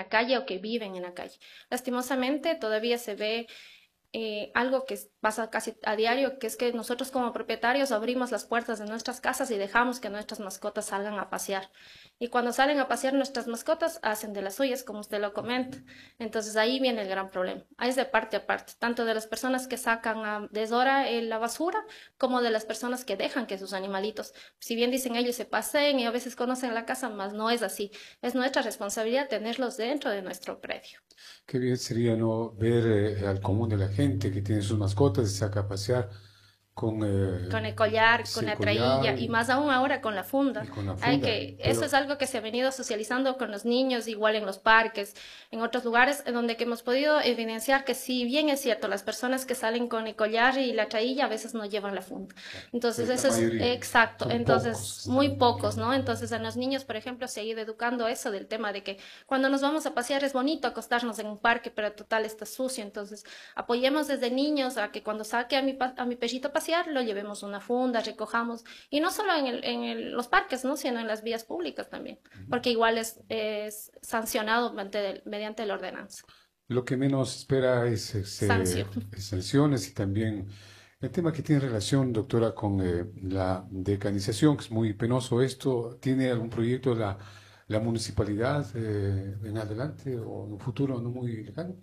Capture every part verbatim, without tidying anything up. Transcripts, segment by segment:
la calle o que viven en la calle. Lastimosamente todavía se ve eh, algo que pasa casi a diario, que es que nosotros como propietarios abrimos las puertas de nuestras casas y dejamos que nuestras mascotas salgan a pasear. Y cuando salen a pasear nuestras mascotas, hacen de las suyas, como usted lo comenta. Entonces ahí viene el gran problema. Ahí es de parte a parte, tanto de las personas que sacan a deshora eh, la basura, como de las personas que dejan que sus animalitos, si bien dicen ellos se paseen y a veces conocen la casa, más no es así. Es nuestra responsabilidad tenerlos dentro de nuestro predio. Qué bien sería no ver eh, al común de la gente que tiene sus mascotas y saca a pasear con eh, Con el collar, con ese la collar trailla y y, más aún ahora con la y funda. con la Hay funda. que, eso es Pero algo que se ha venido socializando con los niños, igual en los parques, en otros lugares, en donde que hemos podido evidenciar que si bien es cierto, las personas que salen con el collar y la trailla a veces no llevan la funda. Entonces, eh, la eso es mayoría exacto. son Entonces, pocos. muy pocos, ¿no? Entonces, a los niños, por ejemplo, se ha ido educando eso del tema de que cuando nos vamos a pasear es bonito acostarnos en un parque, pero total está sucio. Entonces, apoyemos desde niños a que cuando saque a mi, a mi perrito a pasear, lo llevemos una funda, recojamos, y no solo en, el, en el, los parques, ¿no? Sino en las vías públicas también, porque igual es, es sancionado mediante, mediante la ordenanza. Lo que menos espera es, es, Sanción. eh, es sanciones y también el tema que tiene relación, doctora, con eh, la decanización, que es muy penoso esto. ¿Tiene algún proyecto la, la municipalidad eh, en adelante o en un futuro no muy lejano?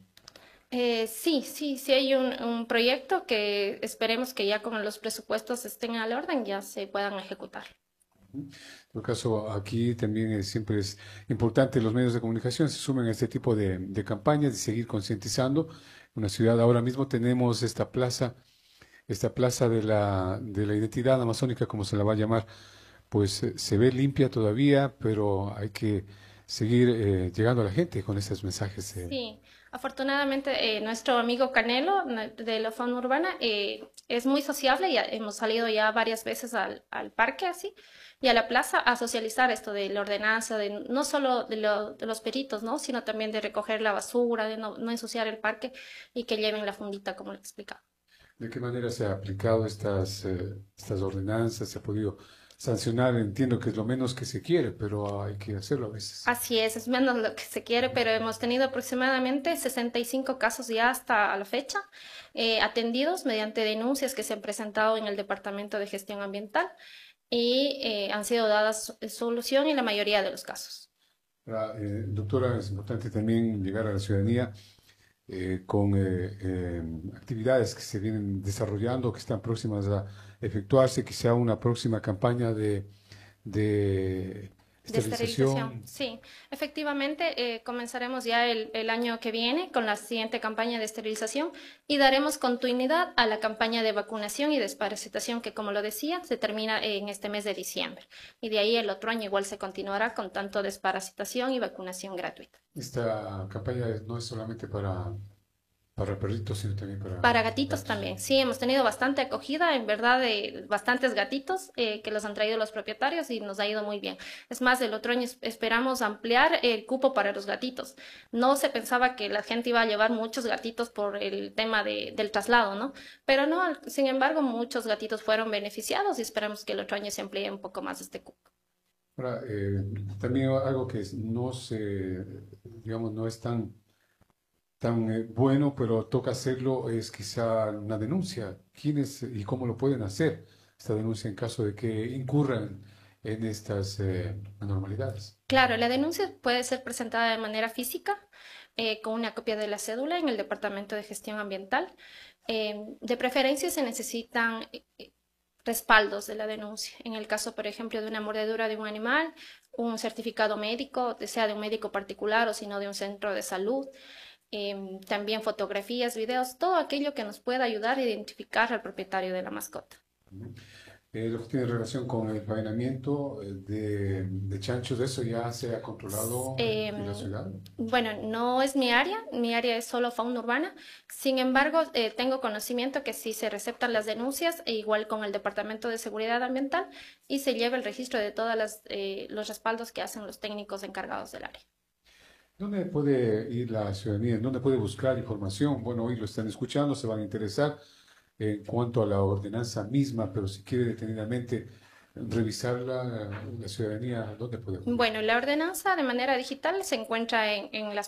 Eh, sí, sí, sí hay un, un proyecto que esperemos que ya con los presupuestos estén al orden, ya se puedan ejecutar. En todo caso, aquí también es- siempre es importante los medios de comunicación se sumen a este tipo de, de campañas y seguir concientizando. En una ciudad ahora mismo tenemos esta plaza, esta plaza de la, de la identidad amazónica, como se la va a llamar, pues eh, se ve limpia todavía, pero hay que seguir eh, llegando a la gente con estos mensajes. eh. Sí, afortunadamente eh, nuestro amigo Canelo na- de la fauna urbana eh, es muy sociable y a- hemos salido ya varias veces al, al parque así y a la plaza a socializar esto de la ordenanza, de no solo de, lo- de los peritos, ¿no? Sino también de recoger la basura, de no, no ensuciar el parque y que lleven la fundita, como le explicaba. ¿De qué manera se ha aplicado estas, eh, estas ordenanzas? ¿Se ha podido sancionar? Entiendo que es lo menos que se quiere, pero hay que hacerlo a veces. Así es, es menos lo que se quiere, pero hemos tenido aproximadamente sesenta y cinco casos ya hasta a la fecha, eh, atendidos mediante denuncias que se han presentado en el Departamento de Gestión Ambiental y eh, han sido dadas solución en la mayoría de los casos. Ahora, eh, doctora, es importante también llegar a la ciudadanía eh, con eh, eh, actividades que se vienen desarrollando, que están próximas a efectuarse, quizá una próxima campaña de, de De esterilización, esterilización. sí. Efectivamente, eh, comenzaremos ya el, el año que viene con la siguiente campaña de esterilización y daremos continuidad a la campaña de vacunación y desparasitación que, como lo decía, se termina en este mes de diciembre. Y de ahí el otro año igual se continuará con tanto desparasitación y vacunación gratuita. Esta campaña no es solamente para, para perritos, sino también para Para gatitos gatos. también, sí, hemos tenido bastante acogida, en verdad, de bastantes gatitos eh, que los han traído los propietarios y nos ha ido muy bien. Es más, el otro año es- esperamos ampliar el cupo para los gatitos. No se pensaba que la gente iba a llevar muchos gatitos por el tema de- del traslado, ¿no? Pero no, al- sin embargo, muchos gatitos fueron beneficiados y esperamos que el otro año se amplíe un poco más este cupo. Ahora, eh, también algo que no se, digamos, no es tan tan eh, bueno, pero toca hacerlo, es quizá una denuncia. ¿Quiénes y cómo lo pueden hacer esta denuncia en caso de que incurran en estas eh, anormalidades? Claro, la denuncia puede ser presentada de manera física eh, con una copia de la cédula en el Departamento de Gestión Ambiental. Eh, de preferencia se necesitan eh, eh, respaldos de la denuncia. En el caso, por ejemplo, de una mordedura de un animal, un certificado médico, sea de un médico particular o sino de un centro de salud. Em, también fotografías, videos, todo aquello que nos pueda ayudar a identificar al propietario de la mascota. Ujú. Eh, lo que tiene relación con el envenenamiento eh, de, de chanchos, ¿eso ya se ha controlado en, en la Em, ciudad? bueno, no es mi área, mi área es solo fauna urbana. Sin embargo, eh, tengo conocimiento que sí se receptan las denuncias, e igual con el Departamento de Seguridad Ambiental, y se lleva el registro de todos los respaldos que hacen los técnicos encargados del área. ¿Dónde puede ir la ciudadanía? ¿Dónde puede buscar información? Bueno, hoy lo están escuchando, se van a interesar en cuanto a la ordenanza misma, pero si quiere detenidamente revisarla, la ciudadanía, ¿dónde puede acudir? Bueno, la ordenanza de manera digital se encuentra en, en las